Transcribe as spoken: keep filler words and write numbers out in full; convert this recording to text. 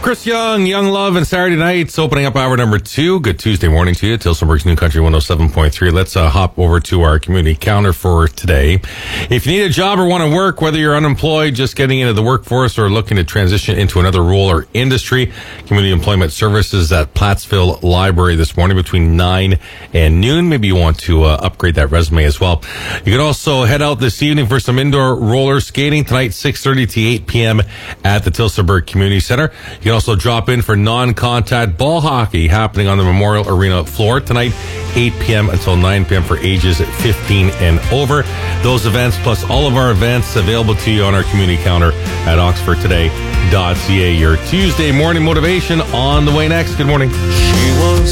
Chris Young, Young Love, and Saturday Nights opening up hour number two. Good Tuesday morning to you. Tilsonburg's New Country one oh seven point three. Let's uh, hop over to our community counter for today. If you need a job or want to work, whether you're unemployed, just getting into the workforce, or looking to transition into another role or industry, Community Employment Services at Plattsville Library this morning between nine and noon. Maybe you want to uh, upgrade that resume as well. You can also head out this evening for some indoor roller skating tonight, six thirty to eight p.m. at the Tilsonburg Community Center. You can also drop in for non-contact ball hockey happening on the Memorial Arena floor tonight, eight p.m. until nine p.m. for ages fifteen and over. Those events plus all of our events available to you on our community counter at oxford today dot c a. Your Tuesday morning motivation on the way next. Good morning. She was